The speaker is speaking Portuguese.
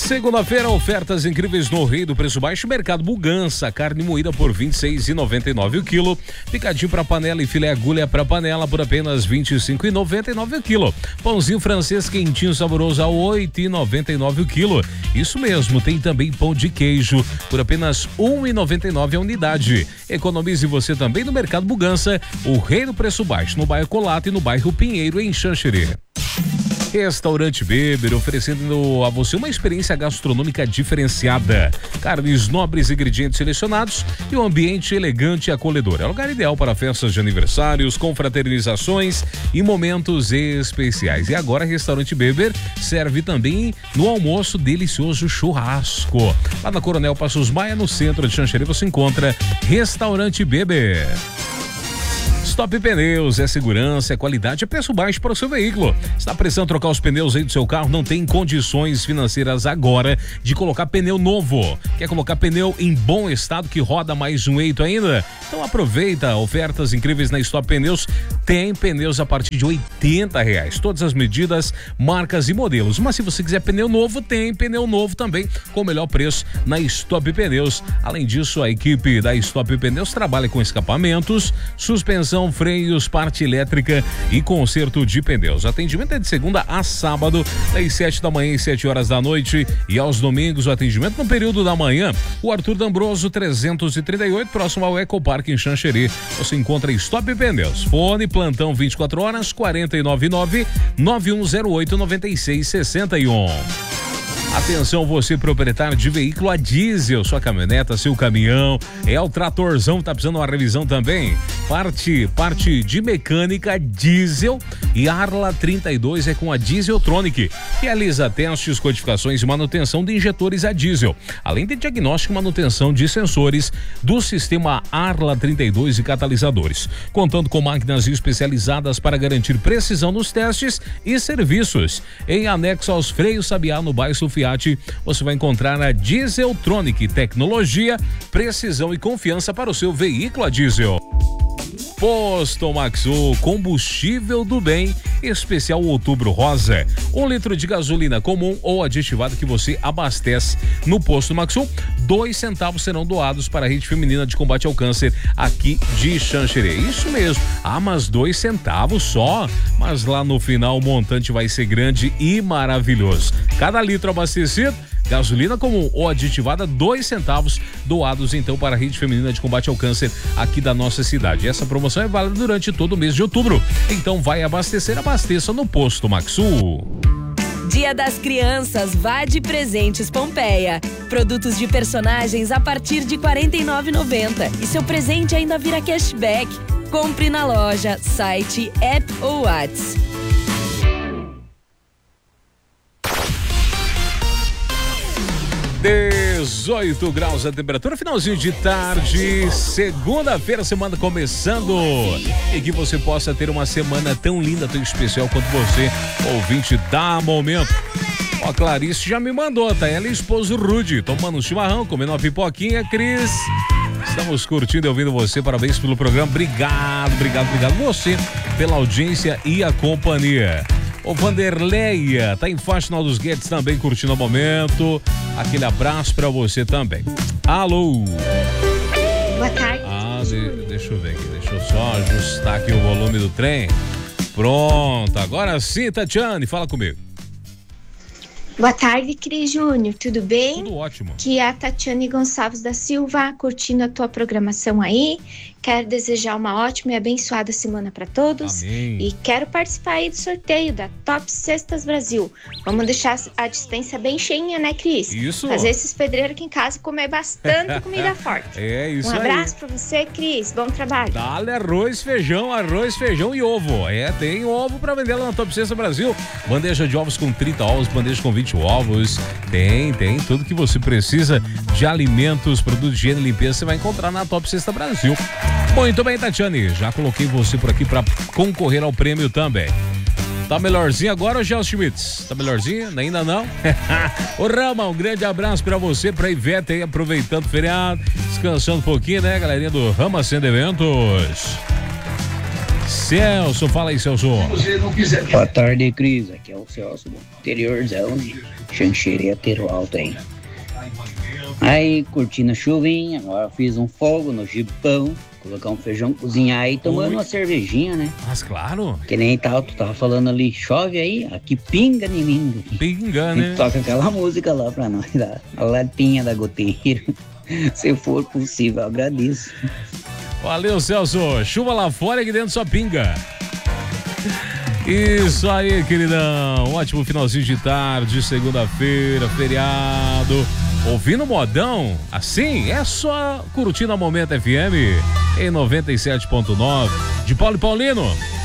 Segunda-feira, ofertas incríveis no Rei do Preço Baixo, Mercado Bugança, carne moída por R$ 26,99 o quilo, picadinho para panela e filé agulha para panela por apenas R$ 25,99 o quilo, pãozinho francês quentinho saboroso a R$ 8,99 o quilo. Isso mesmo, tem também pão de queijo por apenas R$ 1,99 a unidade. Economize você também no Mercado Bugança, o Rei do Preço Baixo, no bairro Colato e no bairro Pinheiro, em Xanxerê. Restaurante Beber, oferecendo a você uma experiência gastronômica diferenciada. Carnes nobres, ingredientes selecionados e um ambiente elegante e acolhedor. É o lugar ideal para festas de aniversários, confraternizações e momentos especiais. E agora, Restaurante Beber serve também no almoço delicioso churrasco. Lá na Coronel Passos Maia, no centro de Xanxerê, você encontra Restaurante Beber. Stop Pneus, é segurança, é qualidade, é preço baixo para o seu veículo. Está precisando trocar os pneus aí do seu carro? Não tem condições financeiras agora de colocar pneu novo. Quer colocar pneu em bom estado que roda mais um eito ainda? Então aproveita, ofertas incríveis na Stop Pneus. Tem pneus a partir de R$80. Todas as medidas, marcas e modelos. Mas se você quiser pneu novo, tem pneu novo também com o melhor preço na Stop Pneus. Além disso, a equipe da Stop Pneus trabalha com escapamentos, suspensão, freios, parte elétrica e conserto de pneus. Atendimento é de segunda a sábado, das 7 da manhã e 7 horas da noite, e aos domingos o atendimento no período da manhã. O Arthur D'Ambroso 338, próximo ao Ecoparque em Xanxerê. Você encontra Stop Pneus. Fone plantão 24 horas 499-9108-9661. Atenção, você proprietário de veículo a diesel, sua caminhoneta, seu caminhão, é o tratorzão, tá precisando de uma revisão também? Parte de mecânica diesel e Arla 32 é com a Dieseltronic. Realiza testes, codificações e manutenção de injetores a diesel, além de diagnóstico e manutenção de sensores do sistema Arla 32 e catalisadores, contando com máquinas especializadas para garantir precisão nos testes e serviços. Em anexo aos freios Sabiá, no bairro Fiat, você vai encontrar a Dieseltronic, tecnologia, precisão e confiança para o seu veículo a diesel. Posto Maxu, combustível do bem, especial Outubro Rosa. 1 litro de gasolina comum ou aditivada que você abastece no Posto Maxu, 2 centavos serão doados para a Rede Feminina de Combate ao Câncer aqui de Xanxerê. Isso mesmo, mas 2 centavos só, mas lá no final o montante vai ser grande e maravilhoso. Cada litro abastecido, gasolina comum ou aditivada, 2 centavos doados então para a Rede Feminina de Combate ao Câncer aqui da nossa cidade. Essa promoção é válida durante todo o mês de outubro. Então vai abastecer, abasteça no Posto Maxu. Dia das Crianças, vá de Presentes Pompeia. Produtos de personagens a partir de R$ 49,90. E seu presente ainda vira cashback. Compre na loja, site, app ou WhatsApp. 18 graus a temperatura, finalzinho de tarde, segunda-feira, semana começando, e que você possa ter uma semana tão linda, tão especial quanto você, ouvinte da Momento. Ó, a Clarice já me mandou, tá? Ela e o esposo Rude, tomando um chimarrão, comendo uma pipoquinha. Cris, estamos curtindo e ouvindo você, parabéns pelo programa, obrigado você pela audiência e a companhia. O Vanderleia tá em Faxinal dos Guedes também curtindo o momento. Aquele abraço pra você também. Alô? Boa tarde. Deixa eu ver aqui, deixa eu só ajustar aqui o volume do trem. Pronto, agora sim, Tatiane, fala comigo. Boa tarde, Cris Júnior, tudo bem? Tudo ótimo. Aqui é a Tatiane Gonçalves da Silva, curtindo a tua programação aí. Quero desejar uma ótima e abençoada semana para todos. Amém. E quero participar aí do sorteio da Top Cestas Brasil. Vamos deixar a dispensa bem cheinha, né, Cris? Isso. Fazer esses pedreiros aqui em casa comer bastante comida forte. É isso aí. Um abraço para você, Cris. Bom trabalho. Dale arroz, feijão e ovo. Tem ovo para vender lá na Top Cesta Brasil. Bandeja de ovos com 30 ovos, bandeja com 20 ovos. Tem tudo que você precisa de alimentos, produtos de higiene e limpeza, você vai encontrar na Top Cesta Brasil. Muito bem, Tatiane, já coloquei você por aqui para concorrer ao prêmio também. Tá melhorzinho agora, Gelson Schmitz? Tá melhorzinho? Ainda não? Ô Rama, um grande abraço pra você, pra Ivete aí, aproveitando o feriado, descansando um pouquinho, né, galerinha do Rama Sendo Eventos. Celso, fala aí, Celso. Boa tarde, Cris. Aqui é o Celso, do interiorzão de Xanxereteiro alto aí. Aí, curtindo a chuvinha, agora fiz um fogo no gibão, colocar um feijão, cozinhar aí, tomando uma cervejinha, né? Mas claro. Que nem tal, tu tava falando ali, chove aí, aqui pinga em mim. Pinga, né? Toca aquela música lá pra nós, a latinha da goteira. Se for possível, eu agradeço. Valeu, Celso. Chuva lá fora e aqui dentro só pinga. Isso aí, queridão. Um ótimo finalzinho de tarde, segunda-feira, feriado. Ouvindo modão, assim, é só curtindo a Momento FM em 97.9. De Paulo e Paulino.